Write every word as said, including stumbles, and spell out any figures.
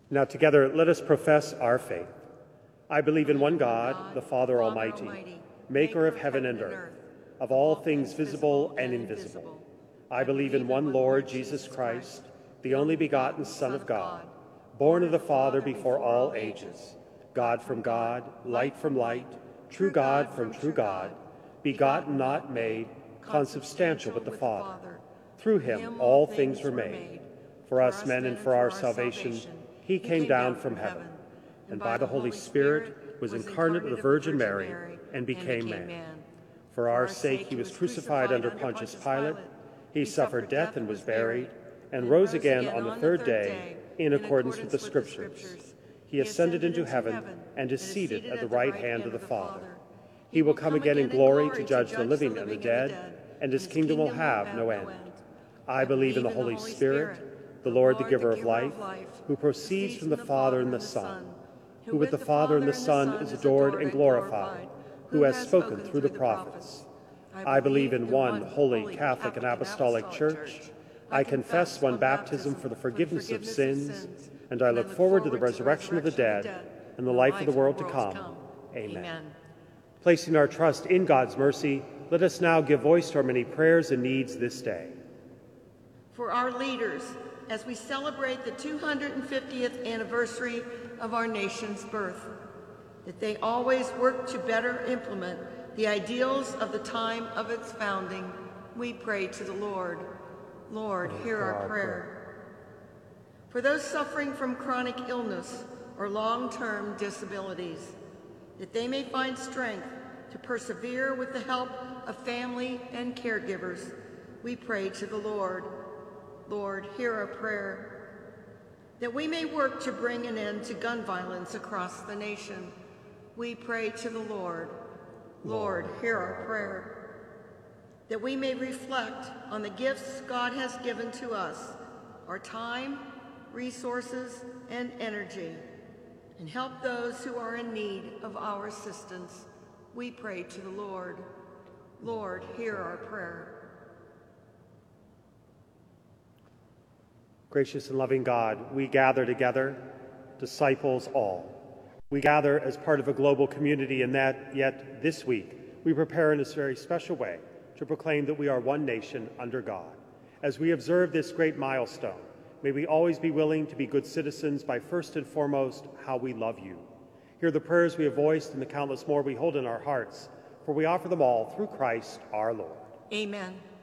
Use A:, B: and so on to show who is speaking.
A: Now together, let us profess our faith. I believe in one God, the Father Almighty, maker of heaven and earth, of all things visible and invisible. I believe in one Lord Jesus Christ, the only begotten Son of God, born of the Father before all ages, God from God, light from light, true God from true God, begotten, not made, consubstantial with the Father. Through him all things were made. For us men and for our salvation, he came down from heaven, and by the Holy Spirit was incarnate of the Virgin Mary and became man. For our sake he was crucified under Pontius Pilate. He suffered death and was buried, and rose again on the third day in accordance with the Scriptures. He ascended into heaven and is seated at the right hand of the Father. He will come again in glory to judge the living and the dead, and his kingdom will have no end. I believe in the Holy Spirit, the Lord, the giver of life, who proceeds from the Father and the Son, who with the Father and the Son is adored and glorified, who has spoken through the prophets. I believe in one holy, Catholic, and Apostolic Church. I confess one baptism for the forgiveness of sins, and I look forward to the resurrection of the dead and the life of the world to come. Amen. Placing our trust in God's mercy, let us now give voice to our many prayers and needs this day.
B: For our leaders, as we celebrate the two hundred fiftieth anniversary of our nation's birth, that they always work to better implement the ideals of the time of its founding, we pray to the Lord. Lord, hear our prayer. For those suffering from chronic illness or long-term disabilities, that they may find strength to persevere with the help of family and caregivers, we pray to the Lord. Lord, hear our prayer. That we may work to bring an end to gun violence across the nation, we pray to the Lord. Lord, hear our prayer. That we may reflect on the gifts God has given to us, our time, resources, and energy, and help those who are in need of our assistance, we pray to the Lord. Lord, hear our prayer.
A: Gracious and loving God, we gather together, disciples all. We gather as part of a global community, and that yet this week we prepare in this very special way to proclaim that we are one nation under God. As we observe this great milestone, may we always be willing to be good citizens by first and foremost how we love you. Hear the prayers we have voiced and the countless more we hold in our hearts, for we offer them all through Christ our Lord.
B: Amen.